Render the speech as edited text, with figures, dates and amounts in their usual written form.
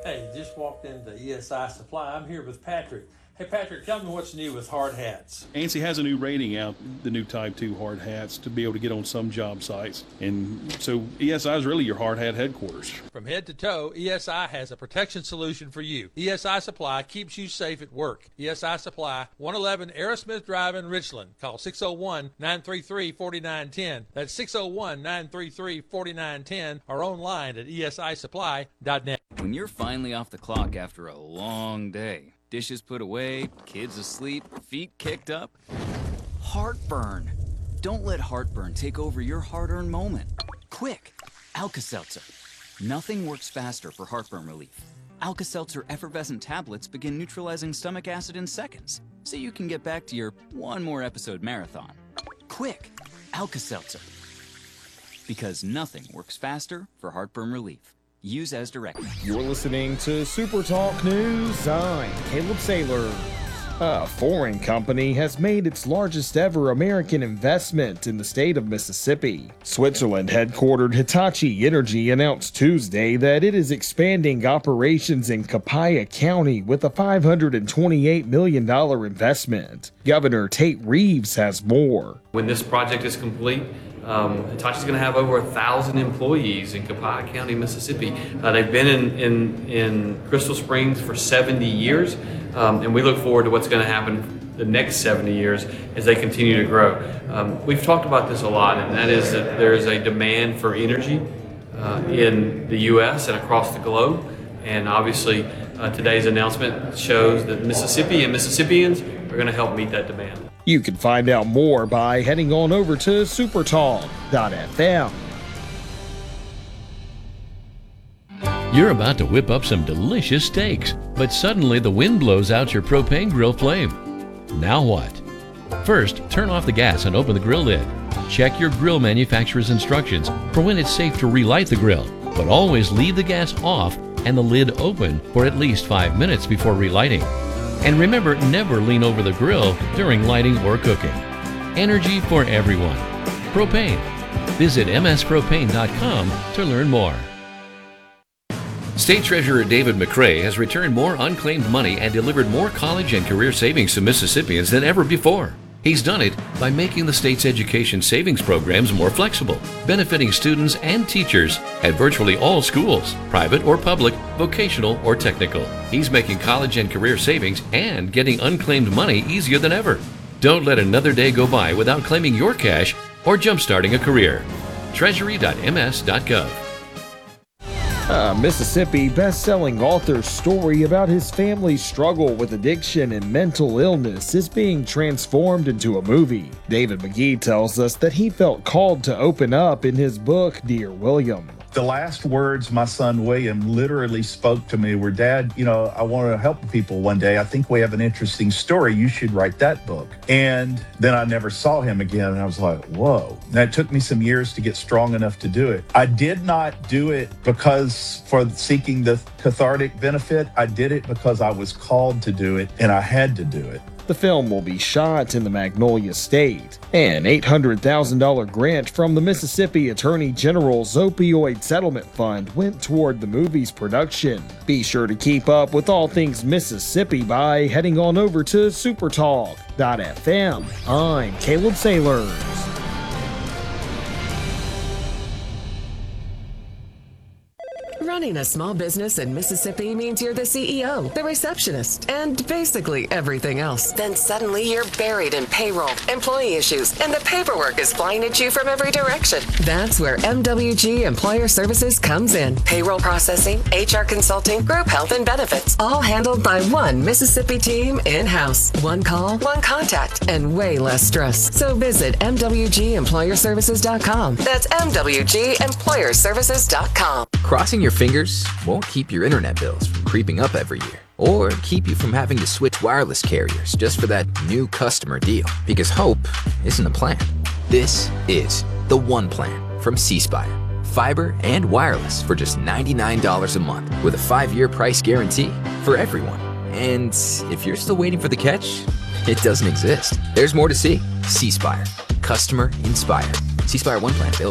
Hey, just walked into ESI Supply. I'm here with Patrick. Hey, Patrick, tell me what's new with hard hats. ANSI has a new rating out, the new Type 2 hard hats, to be able to get on some job sites. And so ESI is really your hard hat headquarters. From head to toe, ESI has a protection solution for you. ESI Supply keeps you safe at work. ESI Supply, 111 Aerosmith Drive in Richland. Call 601-933-4910. That's 601-933-4910 or online at esisupply.net. When you're finally off the clock after a long day, dishes put away, kids asleep, feet kicked up, heartburn. Don't let heartburn take over your hard-earned moment. Quick, Alka-Seltzer. Nothing works faster for heartburn relief. Alka-Seltzer effervescent tablets begin neutralizing stomach acid in seconds, so you can get back to your one more episode marathon. Quick, Alka-Seltzer. Because nothing works faster for heartburn relief. Use as directed. You're listening to Super Talk News. I'm Caleb Saylor. A foreign company has made its largest ever American investment in the state of Mississippi. Switzerland-headquartered Hitachi Energy announced Tuesday that it is expanding operations in Copiah County with a $528 million investment. Governor Tate Reeves has more. When this project is complete, Hitachi's going to have over 1,000 employees in Copiah County, Mississippi. They've been in Crystal Springs for 70 years, and we look forward to what's going to happen the next 70 years as they continue to grow. We've talked about this a lot, and that is that there is a demand for energy in the U.S. and across the globe, and obviously today's announcement shows that Mississippi and Mississippians are going to help meet that demand. You can find out more by heading on over to supertalk.fm. You're about to whip up some delicious steaks, but suddenly the wind blows out your propane grill flame. Now what? First, turn off the gas and open the grill lid. Check your grill manufacturer's instructions for when it's safe to relight the grill, but always leave the gas off and the lid open for at least 5 minutes before relighting. And remember, never lean over the grill during lighting or cooking. Energy for everyone. Propane. Visit mspropane.com to learn more. State Treasurer David McRae has returned more unclaimed money and delivered more college and career savings to Mississippians than ever before. He's done it by making the state's education savings programs more flexible, benefiting students and teachers at virtually all schools, private or public, vocational or technical. He's making college and career savings and getting unclaimed money easier than ever. Don't let another day go by without claiming your cash or jumpstarting a career. Treasury.ms.gov. A Mississippi best-selling author's story about his family's struggle with addiction and mental illness is being transformed into a movie. David McGee tells us that he felt called to open up in his book, Dear William. The last words my son William literally spoke to me were, Dad, I want to help people one day. I think we have an interesting story. You should write that book. And then I never saw him again. And I was like, whoa. And it took me some years to get strong enough to do it. I did not do it because for seeking the cathartic benefit. I did it because I was called to do it and I had to do it. The film will be shot in the Magnolia State. An $800,000 grant from the Mississippi Attorney General's Opioid Settlement Fund went toward the movie's production. Be sure to keep up with all things Mississippi by heading on over to supertalk.fm. I'm Caleb Saylors. Running a small business in Mississippi means you're the CEO, the receptionist, and basically everything else. Then suddenly you're buried in payroll, employee issues, and the paperwork is flying at you from every direction. That's where MWG Employer Services comes in. Payroll processing, HR consulting, group health and benefits, all handled by one Mississippi team in-house. One call, one contact, and way less stress. So visit MWGEmployerServices.com. That's MWGEmployerServices.com. Crossing your fingers won't keep your internet bills from creeping up every year, or keep you from having to switch wireless carriers just for that new customer deal, because hope isn't a plan. This is the One Plan from C Spire. Fiber and wireless for just $99 a month with a 5-year price guarantee for everyone. And if you're still waiting for the catch, it doesn't exist. There's more to see. C Spire. Customer inspired. C Spire One Plan available